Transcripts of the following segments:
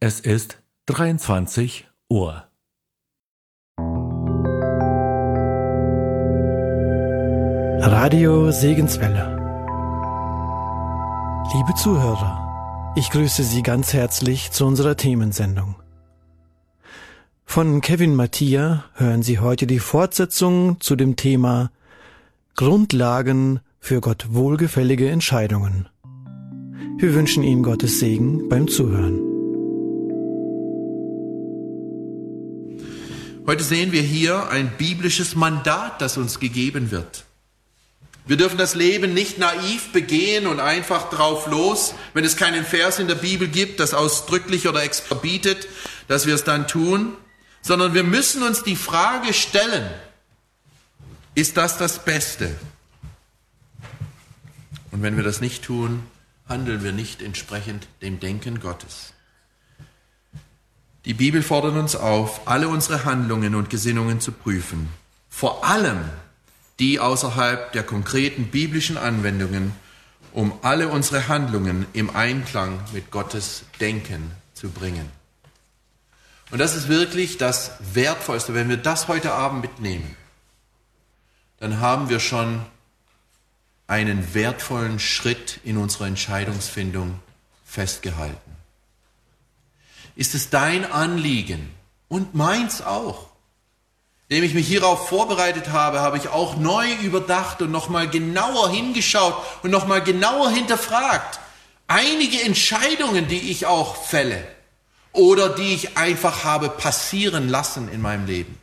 Es ist 23 Uhr. Radio Segenswelle. Liebe Zuhörer, ich grüße Sie ganz herzlich zu unserer Themensendung. Von Kevin Mattia hören Sie heute die Fortsetzung zu dem Thema Grundlagen für Gott wohlgefällige Entscheidungen. Wir wünschen Ihnen Gottes Segen beim Zuhören. Heute sehen wir hier ein biblisches Mandat, das uns gegeben wird. Wir dürfen das Leben nicht naiv begehen und einfach drauf los, wenn es keinen Vers in der Bibel gibt, das ausdrücklich oder extra bietet, dass wir es dann tun, sondern wir müssen uns die Frage stellen, ist das das Beste? Und wenn wir das nicht tun, handeln wir nicht entsprechend dem Denken Gottes. Die Bibel fordert uns auf, alle unsere Handlungen und Gesinnungen zu prüfen, vor allem die außerhalb der konkreten biblischen Anwendungen, um alle unsere Handlungen im Einklang mit Gottes Denken zu bringen. Und das ist wirklich das Wertvollste. Wenn wir das heute Abend mitnehmen, dann haben wir schon einen wertvollen Schritt in unserer Entscheidungsfindung festgehalten. Ist es dein Anliegen und meins auch? Indem ich mich hierauf vorbereitet habe, habe ich auch neu überdacht und nochmal genauer hingeschaut und nochmal genauer hinterfragt. Einige Entscheidungen, die ich auch fälle oder die ich einfach habe passieren lassen in meinem Leben.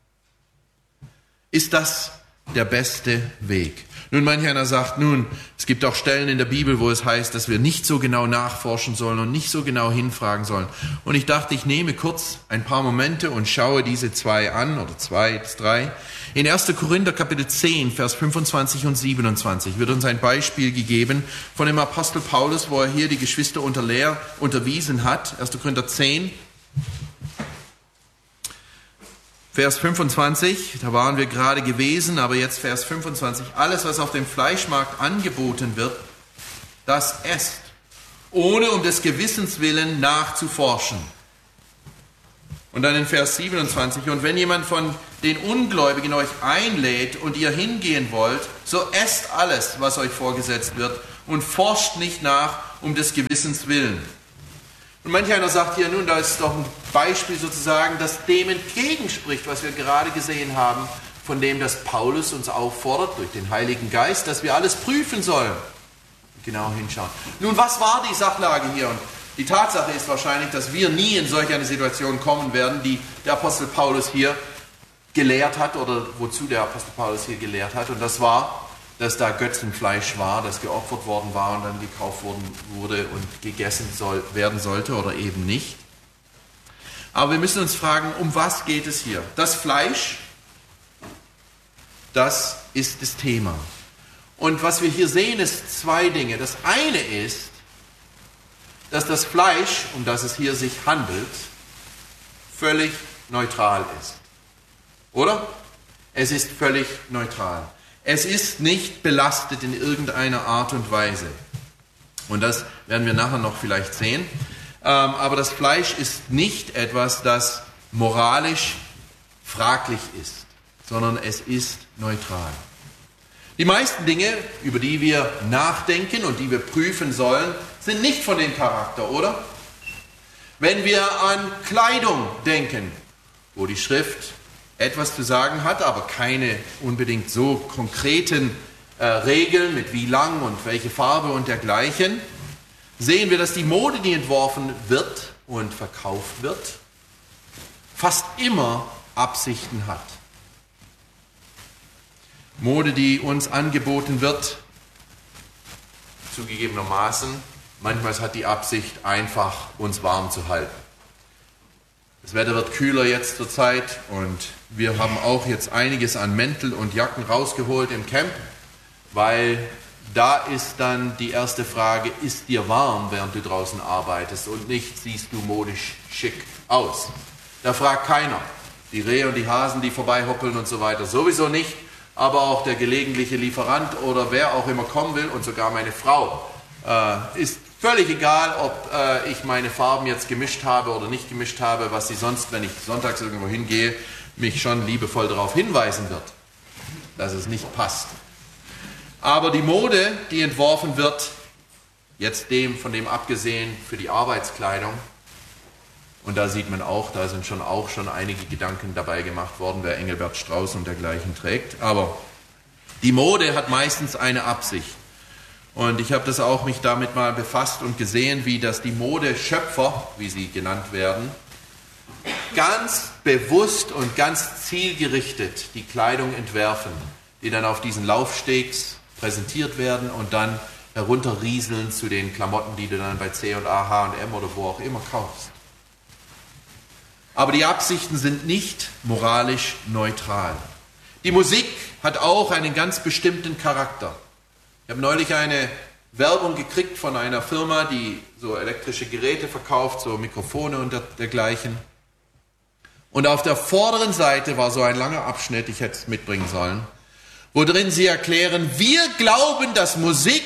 Ist das der beste Weg? Nun, manch einer sagt, es gibt auch Stellen in der Bibel, wo es heißt, dass wir nicht so genau nachforschen sollen und nicht so genau hinfragen sollen. Und ich dachte, ich nehme kurz ein paar Momente und schaue diese zwei an, oder zwei bis drei. In 1. Korinther Kapitel 10, Vers 25 und 27 wird uns ein Beispiel gegeben von dem Apostel Paulus, wo er hier die Geschwister unterwiesen hat. 1. Korinther 10, Vers 25, da waren wir gerade gewesen, aber jetzt Vers 25. Alles, was auf dem Fleischmarkt angeboten wird, das esst, ohne um des Gewissens willen nachzuforschen. Und dann in Vers 27, und wenn jemand von den Ungläubigen euch einlädt und ihr hingehen wollt, so esst alles, was euch vorgesetzt wird und forscht nicht nach um des Gewissens willen. Und manch einer sagt hier, da ist doch ein Beispiel sozusagen, das dem entgegenspricht, was wir gerade gesehen haben, von dem, dass Paulus uns auffordert, durch den Heiligen Geist, dass wir alles prüfen sollen. Genau hinschauen. Nun, was war die Sachlage hier? Und die Tatsache ist wahrscheinlich, dass wir nie in solch eine Situation kommen werden, die der Apostel Paulus hier gelehrt hat, oder wozu der Apostel Paulus hier gelehrt hat. Und das war, dass da Götzenfleisch war, das geopfert worden war und dann gekauft wurde und gegessen werden sollte oder eben nicht. Aber wir müssen uns fragen, um was geht es hier? Das Fleisch, das ist das Thema. Und was wir hier sehen, ist zwei Dinge. Das eine ist, dass das Fleisch, um das es hier sich handelt, völlig neutral ist. Oder? Es ist völlig neutral. Es ist nicht belastet in irgendeiner Art und Weise. Und das werden wir nachher noch vielleicht sehen. Aber das Fleisch ist nicht etwas, das moralisch fraglich ist, sondern es ist neutral. Die meisten Dinge, über die wir nachdenken und die wir prüfen sollen, sind nicht von dem Charakter, oder? Wenn wir an Kleidung denken, wo die Schrift etwas zu sagen hat, aber keine unbedingt so konkreten Regeln mit wie lang und welche Farbe und dergleichen, sehen wir, dass die Mode, die entworfen wird und verkauft wird, fast immer Absichten hat. Mode, die uns angeboten wird, zugegebenermaßen, manchmal hat die Absicht, einfach uns warm zu halten. Das Wetter wird kühler jetzt zur Zeit und wir haben auch jetzt einiges an Mäntel und Jacken rausgeholt im Camp, weil da ist dann die erste Frage, ist dir warm, während du draußen arbeitest und nicht, siehst du modisch schick aus. Da fragt keiner. Die Rehe und die Hasen, die vorbeihoppeln und so weiter, sowieso nicht, aber auch der gelegentliche Lieferant oder wer auch immer kommen will und sogar meine Frau ist Völlig egal, ob ich meine Farben jetzt gemischt habe oder nicht gemischt habe, was sie sonst, wenn ich sonntags irgendwo hingehe, mich schon liebevoll darauf hinweisen wird, dass es nicht passt. Aber die Mode, die entworfen wird, jetzt von dem abgesehen für die Arbeitskleidung, und da sieht man auch, da sind schon einige Gedanken dabei gemacht worden, wer Engelbert Strauß und dergleichen trägt. Aber die Mode hat meistens eine Absicht. Und ich habe das auch mich damit mal befasst und gesehen, wie das die Modeschöpfer, wie sie genannt werden, ganz bewusst und ganz zielgerichtet die Kleidung entwerfen, die dann auf diesen Laufstegs präsentiert werden und dann herunterrieseln zu den Klamotten, die du dann bei C&A, H&M oder wo auch immer kaufst. Aber die Absichten sind nicht moralisch neutral. Die Musik hat auch einen ganz bestimmten Charakter. Ich habe neulich eine Werbung gekriegt von einer Firma, die so elektrische Geräte verkauft, so Mikrofone und dergleichen. Und auf der vorderen Seite war so ein langer Abschnitt, ich hätte es mitbringen sollen, wo drin sie erklären, wir glauben, dass Musik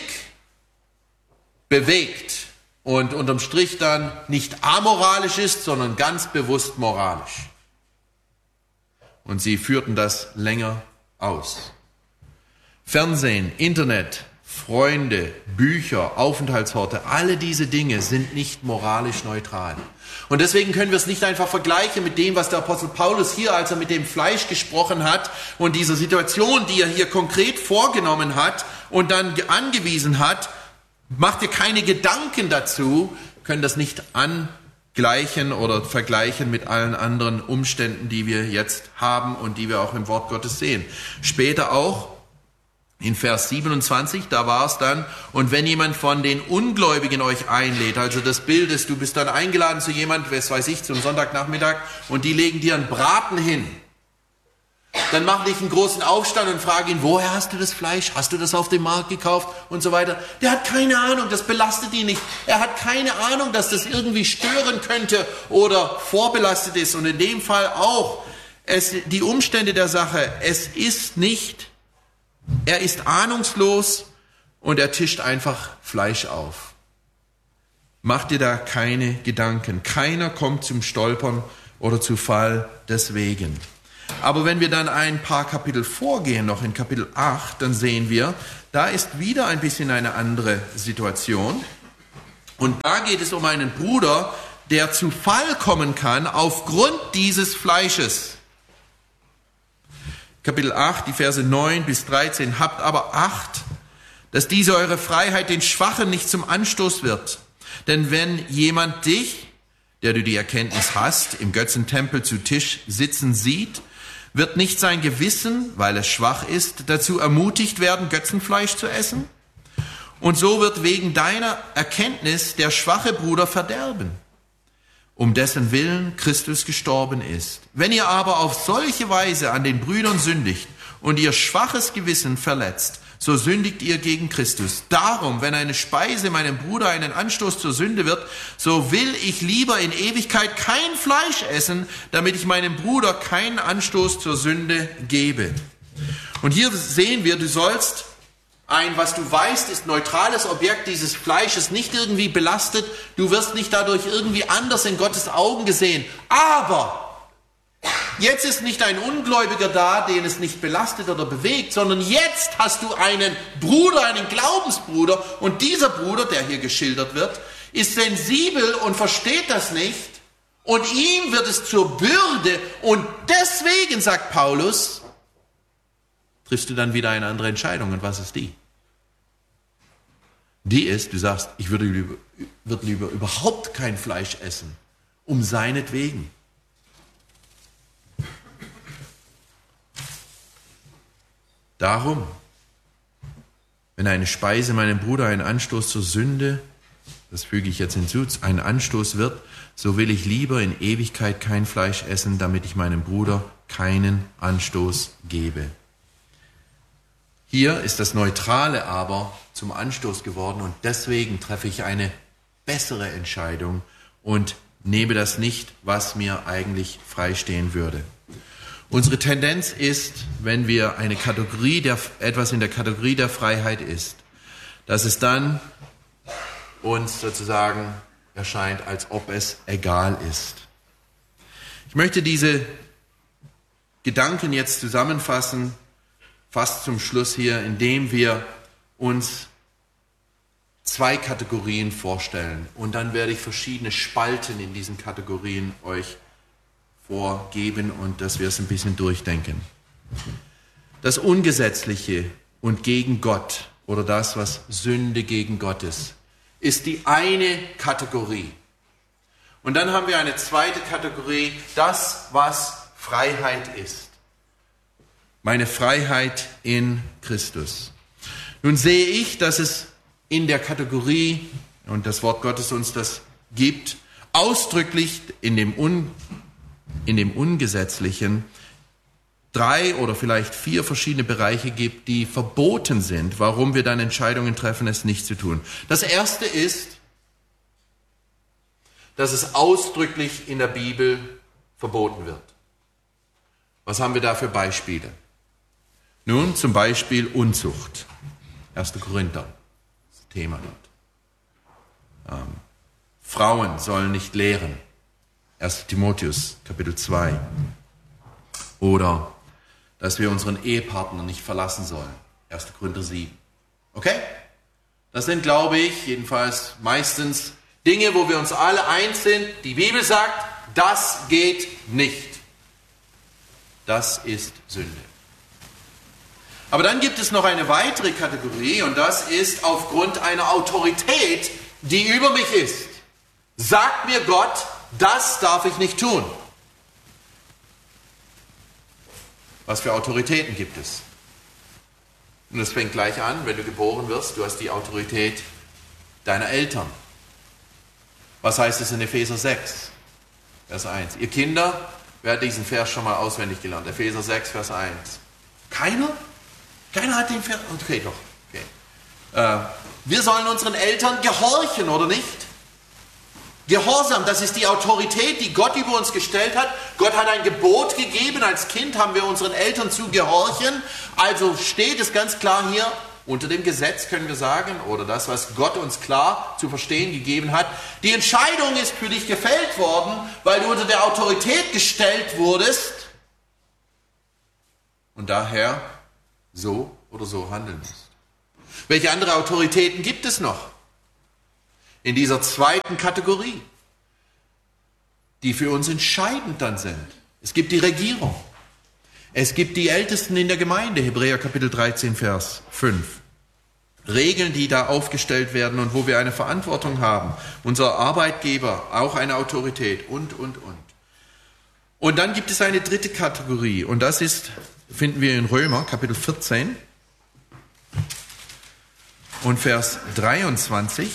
bewegt und unterm Strich dann nicht amoralisch ist, sondern ganz bewusst moralisch. Und sie führten das länger aus. Fernsehen, Internet, Freunde, Bücher, Aufenthaltsorte, alle diese Dinge sind nicht moralisch neutral. Und deswegen können wir es nicht einfach vergleichen mit dem, was der Apostel Paulus hier, als er mit dem Fleisch gesprochen hat und dieser Situation, die er hier konkret vorgenommen hat und dann angewiesen hat, macht dir keine Gedanken dazu, können das nicht angleichen oder vergleichen mit allen anderen Umständen, die wir jetzt haben und die wir auch im Wort Gottes sehen. Später auch in Vers 27, da war es dann, und wenn jemand von den Ungläubigen euch einlädt, also das Bild ist, du bist dann eingeladen zu jemand, was weiß ich, zum Sonntagnachmittag, und die legen dir einen Braten hin, dann mach nicht einen großen Aufstand und frage ihn, woher hast du das Fleisch? Hast du das auf dem Markt gekauft? Und so weiter. Der hat keine Ahnung, das belastet ihn nicht. Er hat keine Ahnung, dass das irgendwie stören könnte oder vorbelastet ist. Und in dem Fall auch, die Umstände der Sache, er ist ahnungslos und er tischt einfach Fleisch auf. Mach dir da keine Gedanken. Keiner kommt zum Stolpern oder zu Fall deswegen. Aber wenn wir dann ein paar Kapitel vorgehen, noch in Kapitel 8, dann sehen wir, da ist wieder ein bisschen eine andere Situation. Und da geht es um einen Bruder, der zu Fall kommen kann aufgrund dieses Fleisches. Kapitel 8, die Verse 9 bis 13. Habt aber Acht, dass diese eure Freiheit den Schwachen nicht zum Anstoß wird. Denn wenn jemand dich, der du die Erkenntnis hast, im Götzentempel zu Tisch sitzen sieht, wird nicht sein Gewissen, weil es schwach ist, dazu ermutigt werden, Götzenfleisch zu essen? Und so wird wegen deiner Erkenntnis der schwache Bruder verderben, um dessen Willen Christus gestorben ist. Wenn ihr aber auf solche Weise an den Brüdern sündigt und ihr schwaches Gewissen verletzt, so sündigt ihr gegen Christus. Darum, wenn eine Speise meinem Bruder einen Anstoß zur Sünde wird, so will ich lieber in Ewigkeit kein Fleisch essen, damit ich meinem Bruder keinen Anstoß zur Sünde gebe. Und hier sehen wir, du sollst was du weißt, ist neutrales Objekt dieses Fleisches, nicht irgendwie belastet. Du wirst nicht dadurch irgendwie anders in Gottes Augen gesehen. Aber jetzt ist nicht ein Ungläubiger da, den es nicht belastet oder bewegt, sondern jetzt hast du einen Bruder, einen Glaubensbruder. Und dieser Bruder, der hier geschildert wird, ist sensibel und versteht das nicht. Und ihm wird es zur Bürde. Und deswegen, sagt Paulus, triffst du dann wieder eine andere Entscheidung. Und was ist die? Die ist, du sagst, ich würde lieber überhaupt kein Fleisch essen, um seinetwegen. Darum, wenn eine Speise meinem Bruder ein Anstoß zur Sünde, das füge ich jetzt hinzu, ein Anstoß wird, so will ich lieber in Ewigkeit kein Fleisch essen, damit ich meinem Bruder keinen Anstoß gebe. Hier ist das Neutrale aber zum Anstoß geworden und deswegen treffe ich eine bessere Entscheidung und nehme das nicht, was mir eigentlich freistehen würde. Unsere Tendenz ist, wenn wir etwas in der Kategorie der Freiheit ist, dass es dann uns sozusagen erscheint, als ob es egal ist. Ich möchte diese Gedanken jetzt zusammenfassen, fast zum Schluss hier, indem wir uns 2 Kategorien vorstellen. Und dann werde ich verschiedene Spalten in diesen Kategorien euch vorgeben und dass wir es ein bisschen durchdenken. Das Ungesetzliche und gegen Gott oder das, was Sünde gegen Gott ist die eine Kategorie. Und dann haben wir eine zweite Kategorie, das, was Freiheit ist. Meine Freiheit in Christus. Nun sehe ich, dass es in der Kategorie, und das Wort Gottes uns das gibt, ausdrücklich in dem Ungesetzlichen 3 oder vielleicht 4 verschiedene Bereiche gibt, die verboten sind, warum wir dann Entscheidungen treffen, es nicht zu tun. Das erste ist, dass es ausdrücklich in der Bibel verboten wird. Was haben wir da für Beispiele? Nun, zum Beispiel Unzucht. 1. Korinther, das Thema dort. Frauen sollen nicht lehren. 1. Timotheus, Kapitel 2. Oder, dass wir unseren Ehepartner nicht verlassen sollen. 1. Korinther 7. Okay? Das sind, glaube ich, jedenfalls meistens Dinge, wo wir uns alle eins sind. Die Bibel sagt, das geht nicht. Das ist Sünde. Aber dann gibt es noch eine weitere Kategorie und das ist aufgrund einer Autorität, die über mich ist. Sagt mir Gott, das darf ich nicht tun. Was für Autoritäten gibt es? Und es fängt gleich an, wenn du geboren wirst, du hast die Autorität deiner Eltern. Was heißt es in Epheser 6, Vers 1? Ihr Kinder, wer hat diesen Vers schon mal auswendig gelernt? Epheser 6, Vers 1. Keiner? Keiner hat den Vers? Okay, doch. Okay. Wir sollen unseren Eltern gehorchen, oder nicht? Gehorsam, das ist die Autorität, die Gott über uns gestellt hat. Gott hat ein Gebot gegeben, als Kind haben wir unseren Eltern zu gehorchen. Also steht es ganz klar hier, unter dem Gesetz können wir sagen, oder das, was Gott uns klar zu verstehen gegeben hat. Die Entscheidung ist für dich gefällt worden, weil du unter der Autorität gestellt wurdest und daher so oder so handeln musst. Welche andere Autoritäten gibt es noch? In dieser zweiten Kategorie, die für uns entscheidend dann sind. Es gibt die Regierung. Es gibt die Ältesten in der Gemeinde, Hebräer Kapitel 13, Vers 5. Regeln, die da aufgestellt werden und wo wir eine Verantwortung haben. Unser Arbeitgeber, auch eine Autorität und. Und dann gibt es eine dritte Kategorie und das ist, finden wir in Römer Kapitel 14 und Vers 23.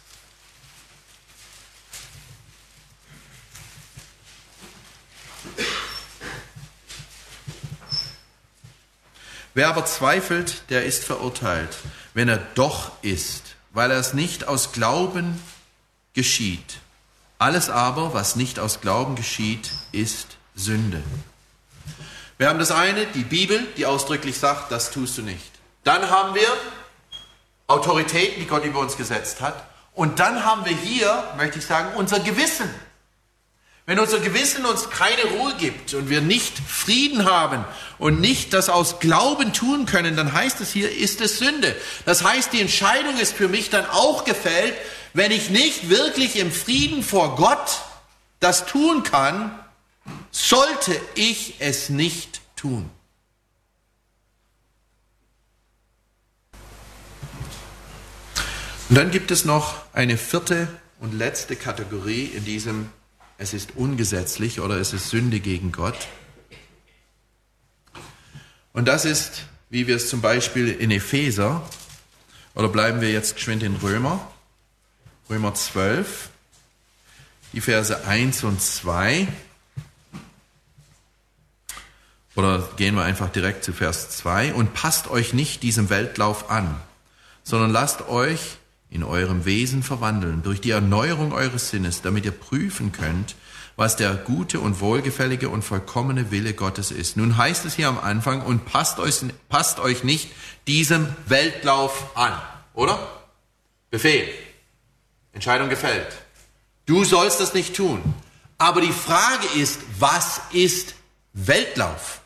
Wer aber zweifelt, der ist verurteilt, wenn er doch ist, weil er es nicht aus Glauben geschieht. Alles aber, was nicht aus Glauben geschieht, ist Sünde. Wir haben das eine, die Bibel, die ausdrücklich sagt, das tust du nicht. Dann haben wir Autoritäten, die Gott über uns gesetzt hat. Und dann haben wir hier, möchte ich sagen, unser Gewissen. Wenn unser Gewissen uns keine Ruhe gibt und wir nicht Frieden haben und nicht das aus Glauben tun können, dann heißt es hier, ist es Sünde. Das heißt, die Entscheidung ist für mich dann auch gefällt, wenn ich nicht wirklich im Frieden vor Gott das tun kann, sollte ich es nicht tun. Und dann gibt es noch eine vierte und letzte Kategorie in diesem es ist ungesetzlich oder es ist Sünde gegen Gott. Und das ist, wie wir es zum Beispiel in Epheser, oder bleiben wir jetzt geschwind in Römer 12, die Verse 1 und 2. Oder gehen wir einfach direkt zu Vers 2. Und passt euch nicht diesem Weltlauf an, sondern lasst euch in eurem Wesen verwandeln, durch die Erneuerung eures Sinnes, damit ihr prüfen könnt, was der gute und wohlgefällige und vollkommene Wille Gottes ist. Nun heißt es hier am Anfang, und passt euch nicht diesem Weltlauf an, oder? Befehl. Entscheidung gefällt. Du sollst das nicht tun. Aber die Frage ist, was ist Weltlauf?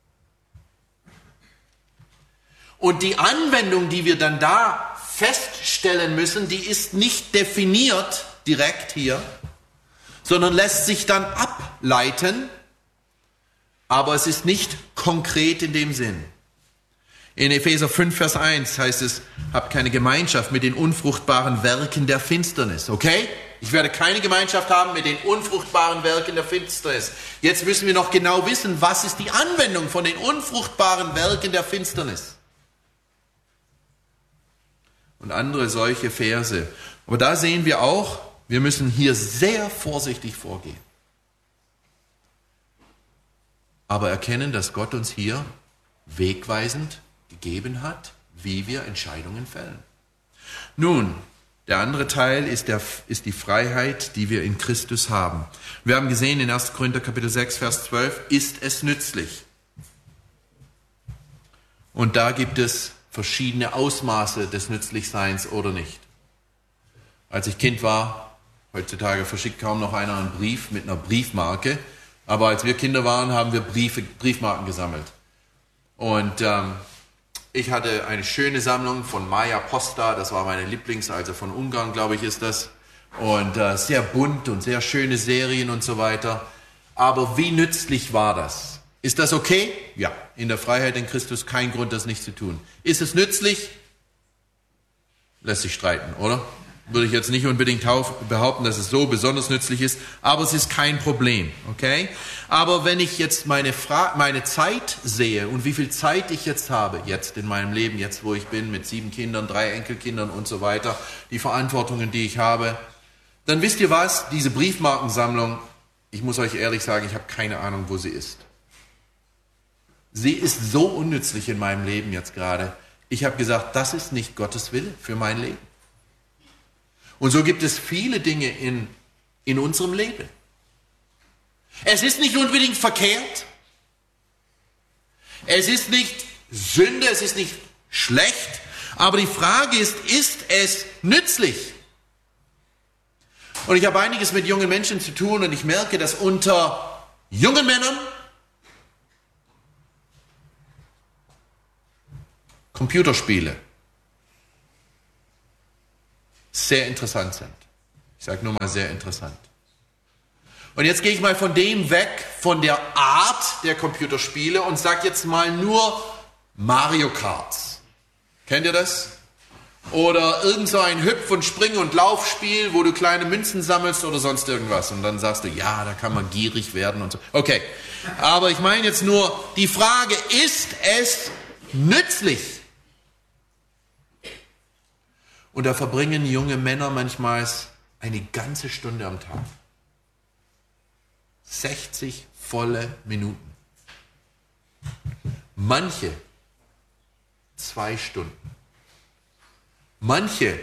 Und die Anwendung, die wir dann da feststellen müssen, die ist nicht definiert direkt hier, sondern lässt sich dann ableiten, aber es ist nicht konkret in dem Sinn. In Epheser 5, Vers 1 heißt es, habt keine Gemeinschaft mit den unfruchtbaren Werken der Finsternis, okay? Ich werde keine Gemeinschaft haben mit den unfruchtbaren Werken der Finsternis. Jetzt müssen wir noch genau wissen, was ist die Anwendung von den unfruchtbaren Werken der Finsternis? Und andere solche Verse. Aber da sehen wir auch, wir müssen hier sehr vorsichtig vorgehen. Aber erkennen, dass Gott uns hier wegweisend gegeben hat, wie wir Entscheidungen fällen. Nun, der andere Teil ist die Freiheit, die wir in Christus haben. Wir haben gesehen in 1. Korinther Kapitel 6, Vers 12, ist es nützlich? Und da gibt es verschiedene Ausmaße des Nützlichseins oder nicht. Als ich Kind war, heutzutage verschickt kaum noch einer einen Brief mit einer Briefmarke, aber als wir Kinder waren, haben wir Briefmarken gesammelt. Und ich hatte eine schöne Sammlung von Maja Posta, das war meine also von Ungarn, glaube ich, ist das. Und sehr bunt und sehr schöne Serien und so weiter. Aber wie nützlich war das? Ist das okay? Ja, in der Freiheit in Christus kein Grund, das nicht zu tun. Ist es nützlich? Lässt sich streiten, oder? Würde ich jetzt nicht unbedingt behaupten, dass es so besonders nützlich ist, aber es ist kein Problem, okay? Aber wenn ich jetzt meine Zeit sehe und wie viel Zeit ich jetzt habe, jetzt in meinem Leben, jetzt wo ich bin, mit 7 Kindern, 3 Enkelkindern und so weiter, die Verantwortungen, die ich habe, dann wisst ihr was, diese Briefmarkensammlung, ich muss euch ehrlich sagen, ich habe keine Ahnung, wo sie ist. Sie ist so unnützlich in meinem Leben jetzt gerade. Ich habe gesagt, das ist nicht Gottes Wille für mein Leben. Und so gibt es viele Dinge in unserem Leben. Es ist nicht unbedingt verkehrt. Es ist nicht Sünde, es ist nicht schlecht. Aber die Frage ist es nützlich? Und ich habe einiges mit jungen Menschen zu tun und ich merke, dass unter jungen Männern Computerspiele sehr interessant sind. Ich sage nur mal sehr interessant. Und jetzt gehe ich mal von dem weg, von der Art der Computerspiele und sage jetzt mal nur Mario Karts. Kennt ihr das? Oder irgend so ein Hüpf- und Spring- und Laufspiel, wo du kleine Münzen sammelst oder sonst irgendwas. Und dann sagst du, ja, da kann man gierig werden und so. Okay, aber ich meine jetzt nur, die Frage, ist es nützlich? Und da verbringen junge Männer manchmal eine ganze Stunde am Tag. 60 volle Minuten. Manche 2 Stunden. Manche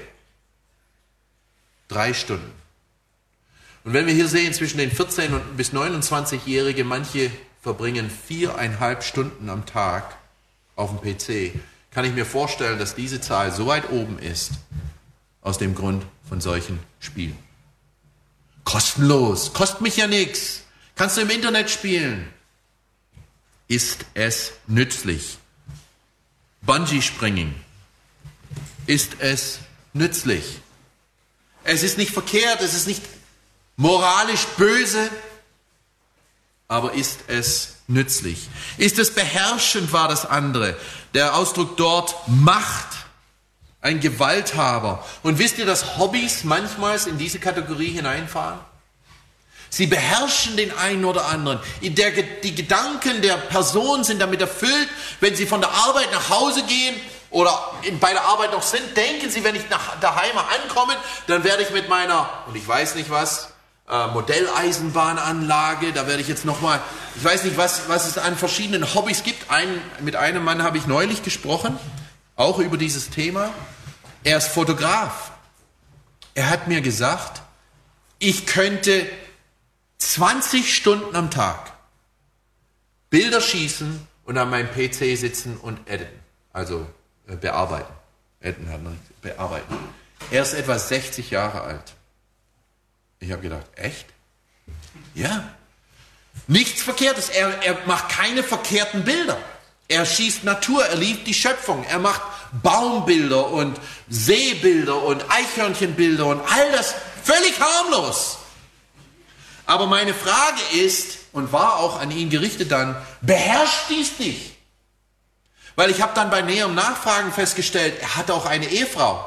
3 Stunden. Und wenn wir hier sehen, zwischen den 14- bis 29-Jährigen, manche verbringen 4,5 Stunden am Tag auf dem PC, kann ich mir vorstellen, dass diese Zahl so weit oben ist, aus dem Grund von solchen Spielen. Kostenlos, kostet mich ja nichts. Kannst du im Internet spielen. Ist es nützlich? Bungee-Springen. Ist es nützlich? Es ist nicht verkehrt, es ist nicht moralisch böse, aber ist es nützlich? Ist es beherrschend, war das andere. Der Ausdruck dort Macht, ein Gewalthaber. Und wisst ihr, dass Hobbys manchmal in diese Kategorie hineinfahren? Sie beherrschen den einen oder anderen. Die Gedanken der Person sind damit erfüllt, wenn sie von der Arbeit nach Hause gehen oder bei der Arbeit noch sind, denken sie, wenn ich daheim ankomme, dann werde ich mit meiner, und ich weiß nicht was, Modelleisenbahnanlage, da werde ich jetzt nochmal, ich weiß nicht, was es an verschiedenen Hobbys gibt. Mit einem Mann habe ich neulich gesprochen, auch über dieses Thema. Er ist Fotograf. Er hat mir gesagt, ich könnte 20 Stunden am Tag Bilder schießen und an meinem PC sitzen und editen, also bearbeiten. Bearbeiten. Er ist etwa 60 Jahre alt. Ich habe gedacht, echt? Ja. Nichts Verkehrtes. Er macht keine verkehrten Bilder. Er schießt Natur, er liebt die Schöpfung. Er macht Baumbilder und Seebilder und Eichhörnchenbilder und all das völlig harmlos. Aber meine Frage ist, und war auch an ihn gerichtet dann, beherrscht dies dich? Weil ich habe dann bei näherem Nachfragen festgestellt, er hatte auch eine Ehefrau.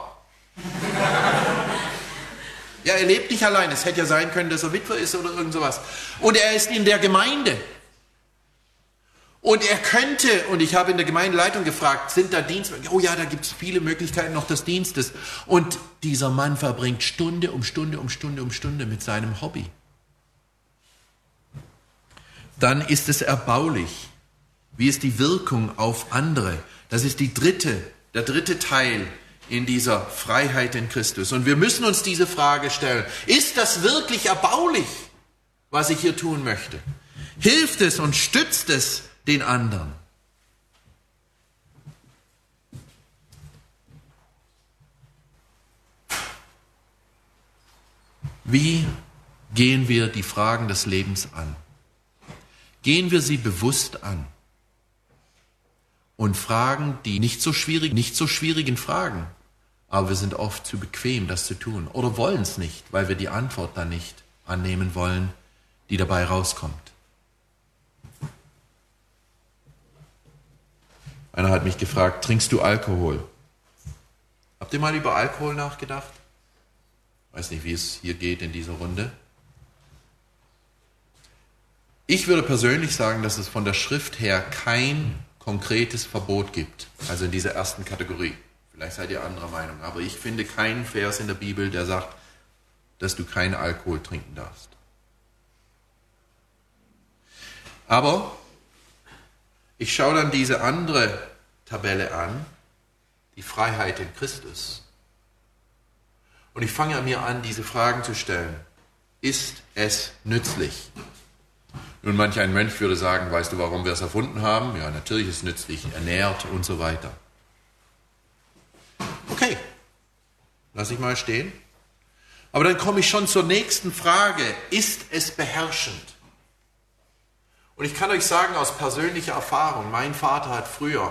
Ja, er lebt nicht allein. Es hätte ja sein können, dass er Witwer ist oder irgend sowas. Und er ist in der Gemeinde. Und er könnte, und ich habe in der Gemeindeleitung gefragt, sind da Dienste? Oh ja, da gibt es viele Möglichkeiten noch des Dienstes. Und dieser Mann verbringt Stunde um Stunde um Stunde um Stunde mit seinem Hobby. Dann ist es erbaulich. Wie ist die Wirkung auf andere? Das ist der dritte Teil in dieser Freiheit in Christus. Und wir müssen uns diese Frage stellen. Ist das wirklich erbaulich, was ich hier tun möchte? Hilft es und stützt es den anderen? Wie gehen wir die Fragen des Lebens an? Gehen wir sie bewusst an und fragen die nicht so schwierigen Fragen, aber wir sind oft zu bequem, das zu tun oder wollen es nicht, weil wir die Antwort dann nicht annehmen wollen, die dabei rauskommt. Einer hat mich gefragt, trinkst du Alkohol? Habt ihr mal über Alkohol nachgedacht? Ich weiß nicht, wie es hier geht in dieser Runde. Ich würde persönlich sagen, dass es von der Schrift her kein konkretes Verbot gibt, also in dieser ersten Kategorie. Vielleicht seid ihr anderer Meinung, aber ich finde keinen Vers in der Bibel, der sagt, dass du keinen Alkohol trinken darfst. Aber ich schaue dann diese andere Tabelle an, die Freiheit in Christus. Und ich fange mir an, diese Fragen zu stellen. Ist es nützlich? Nun, manch ein Mönch würde sagen, weißt du, warum wir es erfunden haben? Ja, natürlich ist es nützlich, ernährt und so weiter. Okay, lass ich mal stehen. Aber dann komme ich schon zur nächsten Frage. Ist es beherrschend? Und ich kann euch sagen aus persönlicher Erfahrung, mein Vater hat früher,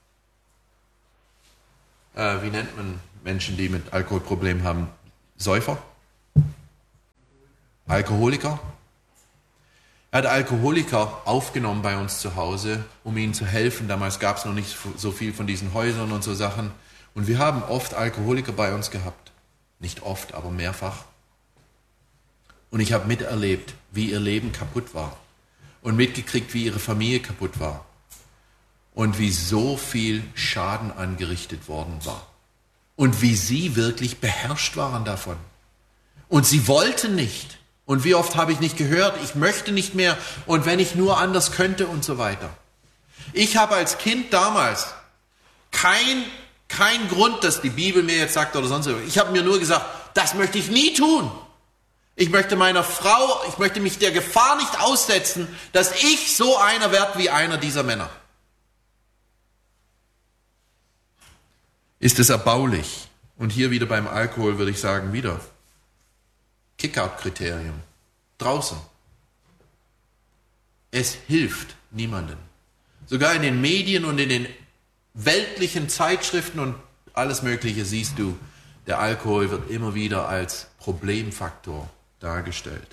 wie nennt man Menschen, die mit Alkoholproblemen haben? Säufer? Alkoholiker? Er hat Alkoholiker aufgenommen bei uns zu Hause, um ihnen zu helfen. Damals gab es noch nicht so viel von diesen Häusern und so Sachen. Und wir haben oft Alkoholiker bei uns gehabt. Nicht oft, aber mehrfach. Und ich habe miterlebt, wie ihr Leben kaputt war. Und mitgekriegt, wie ihre Familie kaputt war. Und wie so viel Schaden angerichtet worden war. Und wie sie wirklich beherrscht waren davon. Und sie wollten nicht. Und wie oft habe ich nicht gehört, ich möchte nicht mehr und wenn ich nur anders könnte und so weiter. Ich habe als Kind damals kein Grund, dass die Bibel mir jetzt sagt oder sonst was. Ich habe mir nur gesagt, das möchte ich nie tun. Ich möchte mich der Gefahr nicht aussetzen, dass ich so einer werde wie einer dieser Männer. Ist es erbaulich? Und hier wieder beim Alkohol würde ich sagen, wieder Kick-out-Kriterium. Draußen. Es hilft niemandem. Sogar in den Medien und in den weltlichen Zeitschriften und alles Mögliche siehst du, der Alkohol wird immer wieder als Problemfaktor dargestellt.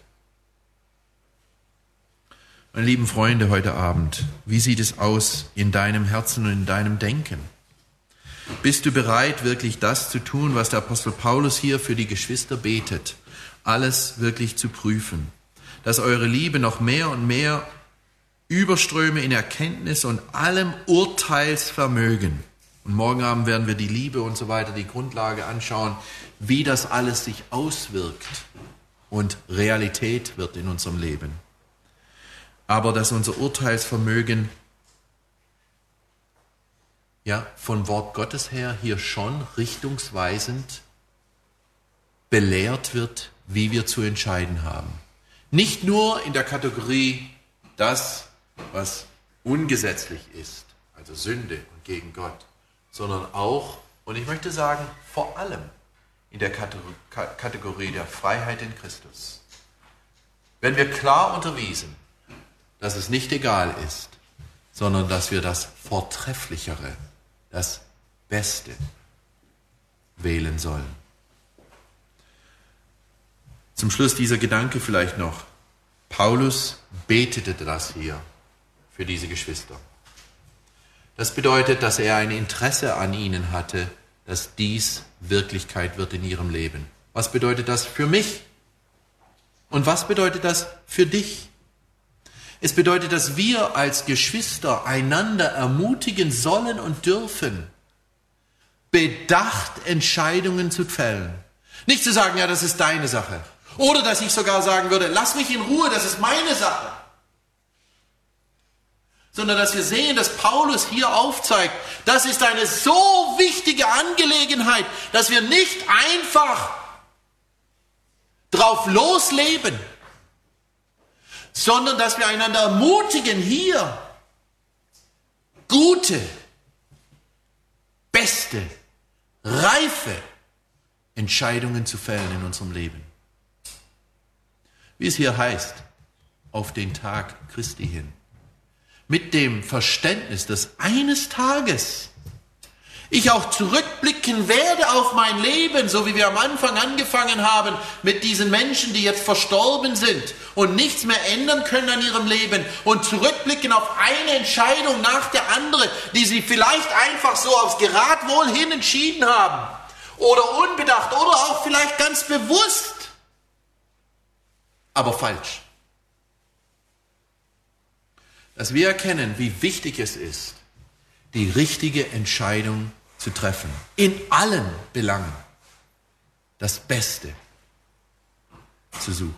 Meine lieben Freunde, heute Abend, wie sieht es aus in deinem Herzen und in deinem Denken? Bist du bereit, wirklich das zu tun, was der Apostel Paulus hier für die Geschwister betet? Alles wirklich zu prüfen, dass eure Liebe noch mehr und mehr überströme in Erkenntnis und allem Urteilsvermögen. Und morgen Abend werden wir die Liebe und so weiter, die Grundlage anschauen, wie das alles sich auswirkt und Realität wird in unserem Leben. Aber dass unser Urteilsvermögen von Wort Gottes her hier schon richtungsweisend belehrt wird, wie wir zu entscheiden haben. Nicht nur in der Kategorie das, was ungesetzlich ist, also Sünde und gegen Gott, sondern auch, und ich möchte sagen, vor allem in der Kategorie der Freiheit in Christus. Wenn wir klar unterwiesen, dass es nicht egal ist, sondern dass wir das Vortrefflichere, das Beste wählen sollen. Zum Schluss dieser Gedanke vielleicht noch. Paulus betete das hier für diese Geschwister. Das bedeutet, dass er ein Interesse an ihnen hatte, dass dies Wirklichkeit wird in ihrem Leben. Was bedeutet das für mich? Und was bedeutet das für dich? Es bedeutet, dass wir als Geschwister einander ermutigen sollen und dürfen, bedacht Entscheidungen zu fällen. Nicht zu sagen, ja, das ist deine Sache. Oder dass ich sogar sagen würde, lass mich in Ruhe, das ist meine Sache. Sondern dass wir sehen, dass Paulus hier aufzeigt, das ist eine so wichtige Angelegenheit, dass wir nicht einfach drauf losleben, sondern dass wir einander ermutigen, hier gute, beste, reife Entscheidungen zu fällen in unserem Leben. Wie es hier heißt, auf den Tag Christi hin. Mit dem Verständnis, dass eines Tages ich auch zurückblicken werde auf mein Leben, so wie wir am Anfang angefangen haben mit diesen Menschen, die jetzt verstorben sind und nichts mehr ändern können an ihrem Leben und zurückblicken auf eine Entscheidung nach der anderen, die sie vielleicht einfach so aufs Geradwohl hin entschieden haben oder unbedacht oder auch vielleicht ganz bewusst, aber falsch. Dass wir erkennen, wie wichtig es ist, die richtige Entscheidung zu treffen. In allen Belangen das Beste zu suchen.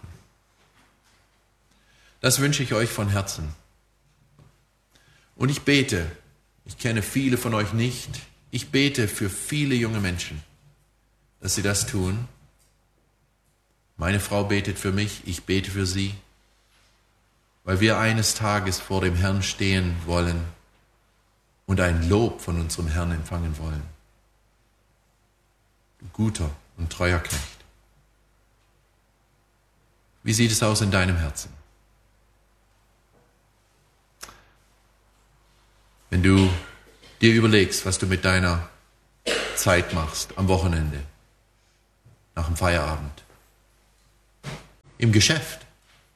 Das wünsche ich euch von Herzen. Und ich bete, ich kenne viele von euch nicht, ich bete für viele junge Menschen, dass sie das tun. Meine Frau betet für mich, ich bete für sie, weil wir eines Tages vor dem Herrn stehen wollen und ein Lob von unserem Herrn empfangen wollen. Du guter und treuer Knecht. Wie sieht es aus in deinem Herzen? Wenn du dir überlegst, was du mit deiner Zeit machst, am Wochenende, nach dem Feierabend, im Geschäft,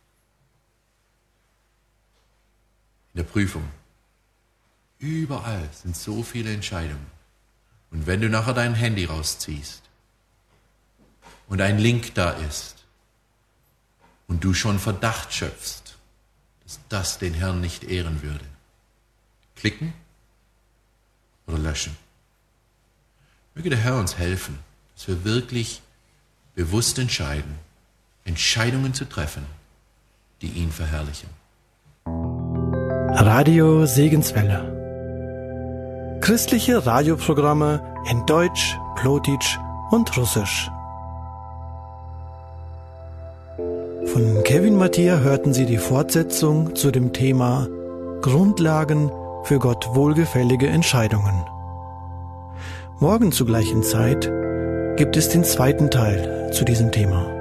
in der Prüfung. Überall sind so viele Entscheidungen. Und wenn du nachher dein Handy rausziehst und ein Link da ist und du schon Verdacht schöpfst, dass das den Herrn nicht ehren würde, klicken oder löschen. Möge der Herr uns helfen, dass wir wirklich bewusst entscheiden, Entscheidungen zu treffen, die ihn verherrlichen. Radio Segenswelle. Christliche Radioprogramme in Deutsch, Plotitsch und Russisch. Von Kevin Mattia hörten Sie die Fortsetzung zu dem Thema Grundlagen für Gott wohlgefällige Entscheidungen. Morgen zur gleichen Zeit gibt es den zweiten Teil zu diesem Thema.